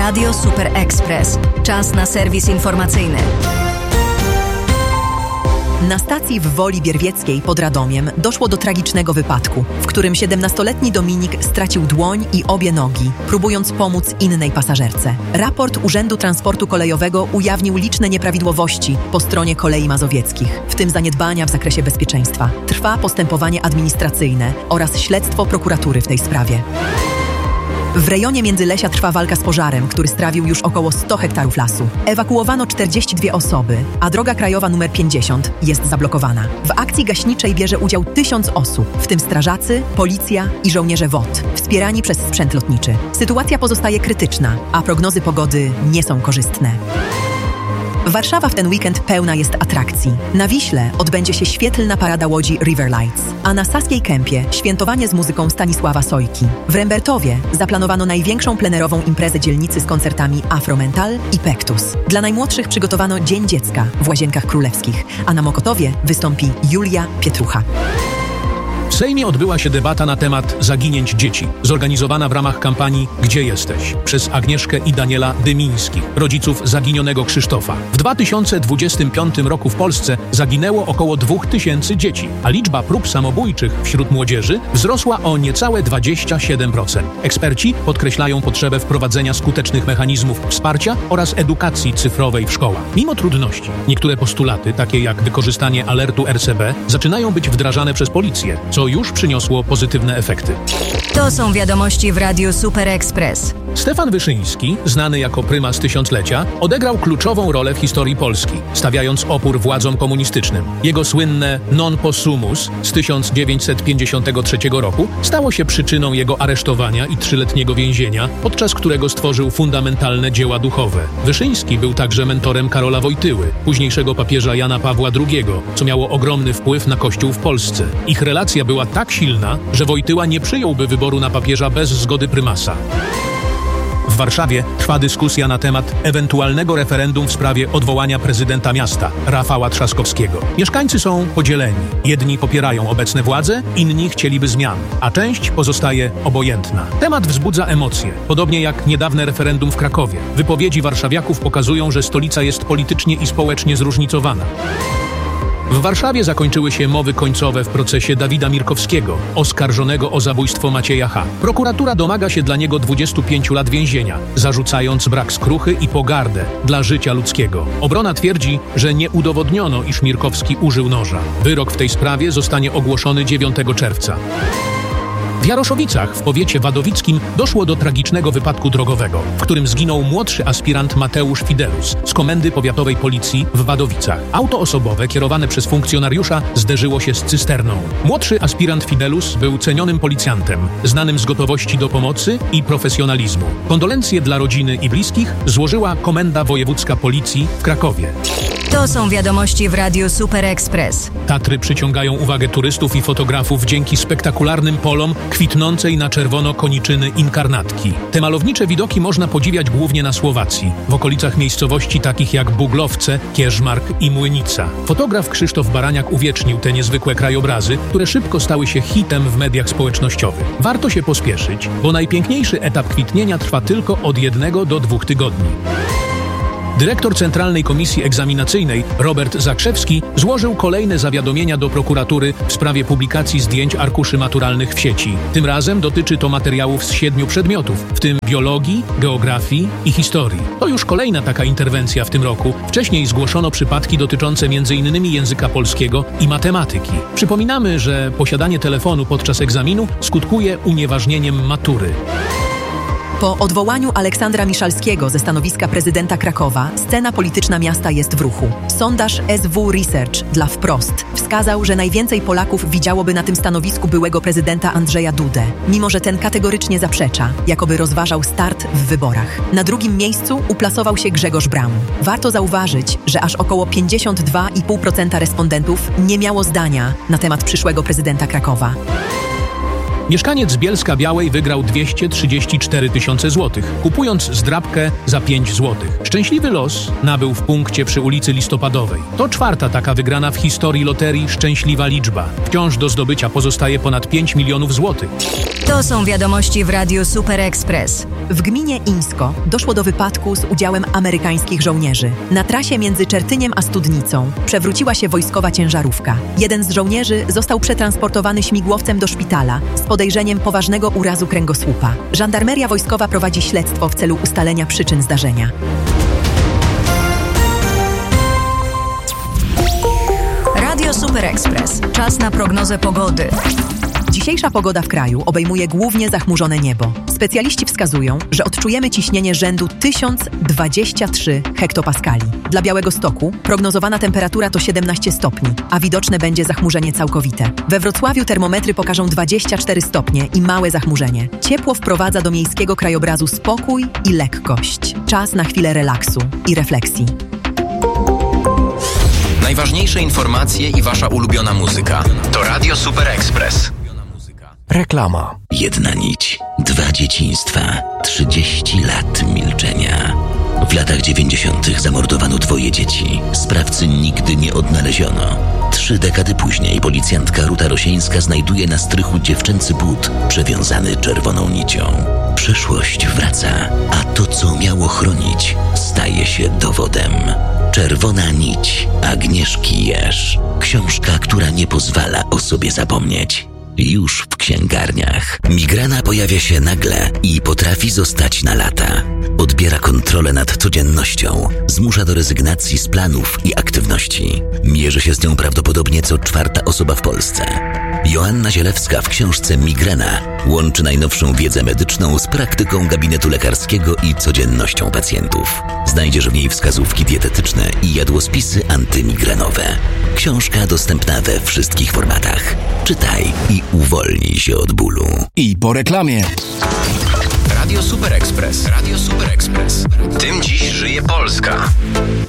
Radio Super Express. Czas na serwis informacyjny. Na stacji w Woli Bierwieckiej pod Radomiem doszło do tragicznego wypadku, w którym 17-letni Dominik stracił dłoń i obie nogi, próbując pomóc innej pasażerce. Raport Urzędu Transportu Kolejowego ujawnił liczne nieprawidłowości po stronie Kolei Mazowieckich, w tym zaniedbania w zakresie bezpieczeństwa. Trwa postępowanie administracyjne oraz śledztwo prokuratury w tej sprawie. W rejonie Międzylesia trwa walka z pożarem, który strawił już około 100 hektarów lasu. Ewakuowano 42 osoby, a droga krajowa nr 50 jest zablokowana. W akcji gaśniczej bierze udział 1000 osób, w tym strażacy, policja i żołnierze WOT, wspierani przez sprzęt lotniczy. Sytuacja pozostaje krytyczna, a prognozy pogody nie są korzystne. Warszawa w ten weekend pełna jest atrakcji. Na Wiśle odbędzie się świetlna parada łodzi River Lights, a na Saskiej Kępie świętowanie z muzyką Stanisława Sojki. W Rembertowie zaplanowano największą plenerową imprezę dzielnicy z koncertami Afromental i Pektus. Dla najmłodszych przygotowano Dzień Dziecka w Łazienkach Królewskich, a na Mokotowie wystąpi Julia Pietrucha. W Sejmie odbyła się debata na temat zaginięć dzieci, zorganizowana w ramach kampanii Gdzie jesteś? Przez Agnieszkę i Daniela Dymińskich, rodziców zaginionego Krzysztofa. W 2025 roku w Polsce zaginęło około 2000 dzieci, a liczba prób samobójczych wśród młodzieży wzrosła o niecałe 27%. Eksperci podkreślają potrzebę wprowadzenia skutecznych mechanizmów wsparcia oraz edukacji cyfrowej w szkołach. Mimo trudności, niektóre postulaty, takie jak wykorzystanie alertu RCB, zaczynają być wdrażane przez policję, co już przyniosło pozytywne efekty. To są wiadomości w Radiu Super Express. Stefan Wyszyński, znany jako prymas tysiąclecia, odegrał kluczową rolę w historii Polski, stawiając opór władzom komunistycznym. Jego słynne non possumus z 1953 roku stało się przyczyną jego aresztowania i 3-letniego więzienia, podczas którego stworzył fundamentalne dzieła duchowe. Wyszyński był także mentorem Karola Wojtyły, późniejszego papieża Jana Pawła II, co miało ogromny wpływ na Kościół w Polsce. Ich relacja była tak silna, że Wojtyła nie przyjąłby wyboru na papieża bez zgody prymasa. W Warszawie trwa dyskusja na temat ewentualnego referendum w sprawie odwołania prezydenta miasta, Rafała Trzaskowskiego. Mieszkańcy są podzieleni. Jedni popierają obecne władze, inni chcieliby zmian, a część pozostaje obojętna. Temat wzbudza emocje, podobnie jak niedawne referendum w Krakowie. Wypowiedzi warszawiaków pokazują, że stolica jest politycznie i społecznie zróżnicowana. W Warszawie zakończyły się mowy końcowe w procesie Dawida Mirkowskiego, oskarżonego o zabójstwo Macieja H. Prokuratura domaga się dla niego 25 lat więzienia, zarzucając brak skruchy i pogardę dla życia ludzkiego. Obrona twierdzi, że nie udowodniono, iż Mirkowski użył noża. Wyrok w tej sprawie zostanie ogłoszony 9 czerwca. W Jaroszowicach w powiecie wadowickim doszło do tragicznego wypadku drogowego, w którym zginął młodszy aspirant Mateusz Fidelus z Komendy Powiatowej Policji w Wadowicach. Auto osobowe kierowane przez funkcjonariusza zderzyło się z cysterną. Młodszy aspirant Fidelus był cenionym policjantem, znanym z gotowości do pomocy i profesjonalizmu. Kondolencje dla rodziny i bliskich złożyła Komenda Wojewódzka Policji w Krakowie. To są wiadomości w Radiu Super Express. Tatry przyciągają uwagę turystów i fotografów dzięki spektakularnym polom kwitnącej na czerwono koniczyny inkarnatki. Te malownicze widoki można podziwiać głównie na Słowacji, w okolicach miejscowości takich jak Buglowce, Kierzmark i Młynica. Fotograf Krzysztof Baraniak uwiecznił te niezwykłe krajobrazy, które szybko stały się hitem w mediach społecznościowych. Warto się pospieszyć, bo najpiękniejszy etap kwitnienia trwa tylko od 1 do 2 tygodni. Dyrektor Centralnej Komisji Egzaminacyjnej Robert Zakrzewski złożył kolejne zawiadomienia do prokuratury w sprawie publikacji zdjęć arkuszy maturalnych w sieci. Tym razem dotyczy to materiałów z 7 przedmiotów, w tym biologii, geografii i historii. To już kolejna taka interwencja w tym roku. Wcześniej zgłoszono przypadki dotyczące m.in. języka polskiego i matematyki. Przypominamy, że posiadanie telefonu podczas egzaminu skutkuje unieważnieniem matury. Po odwołaniu Aleksandra Miszalskiego ze stanowiska prezydenta Krakowa scena polityczna miasta jest w ruchu. Sondaż SW Research dla Wprost wskazał, że najwięcej Polaków widziałoby na tym stanowisku byłego prezydenta Andrzeja Dudę, mimo że ten kategorycznie zaprzecza, jakoby rozważał start w wyborach. Na drugim miejscu uplasował się Grzegorz Braun. Warto zauważyć, że aż około 52,5% respondentów nie miało zdania na temat przyszłego prezydenta Krakowa. Mieszkaniec z Bielska Białej wygrał 234 000 złotych, kupując zdrabkę za 5 złotych. Szczęśliwy los nabył w punkcie przy ulicy Listopadowej. To 4. taka wygrana w historii loterii Szczęśliwa Liczba. Wciąż do zdobycia pozostaje ponad 5 milionów złotych. To są wiadomości w Radiu Super Express. W gminie Ińsko doszło do wypadku z udziałem amerykańskich żołnierzy. Na trasie między Czertyniem a Studnicą przewróciła się wojskowa ciężarówka. Jeden z żołnierzy został przetransportowany śmigłowcem do szpitala z podejrzeniem poważnego urazu kręgosłupa. Żandarmeria wojskowa prowadzi śledztwo w celu ustalenia przyczyn zdarzenia. Radio Super Express. Czas na prognozę pogody. Dzisiejsza pogoda w kraju obejmuje głównie zachmurzone niebo. Specjaliści wskazują, że odczujemy ciśnienie rzędu 1023 hektopaskali. Dla Białegostoku prognozowana temperatura to 17 stopni, a widoczne będzie zachmurzenie całkowite. We Wrocławiu termometry pokażą 24 stopnie i małe zachmurzenie. Ciepło wprowadza do miejskiego krajobrazu spokój i lekkość. Czas na chwilę relaksu i refleksji. Najważniejsze informacje i wasza ulubiona muzyka. To Radio Super Express. Reklama. Jedna nić, 2 dzieciństwa, 30 lat milczenia. W latach 90. zamordowano 2 dzieci. Sprawcy nigdy nie odnaleziono. 3 dekady później policjantka Ruta Rosieńska znajduje na strychu dziewczęcy but przewiązany czerwoną nicią. Przeszłość wraca, a to, co miało chronić, staje się dowodem. Czerwona nić Agnieszki Jerz. Książka, która nie pozwala o sobie zapomnieć. Już w księgarniach. Migrena pojawia się nagle i potrafi zostać na lata. Odbiera kontrolę nad codziennością, zmusza do rezygnacji z planów i aktywności. Mierzy się z nią prawdopodobnie co 4. osoba w Polsce. Joanna Zielewska w książce Migrena łączy najnowszą wiedzę medyczną z praktyką gabinetu lekarskiego i codziennością pacjentów. Znajdziesz w niej wskazówki dietetyczne i jadłospisy antymigrenowe. Książka dostępna we wszystkich formatach. Czytaj i uwolnij się od bólu. I po reklamie. Radio Super Express. Radio Super Express. Tym dziś żyje Polska.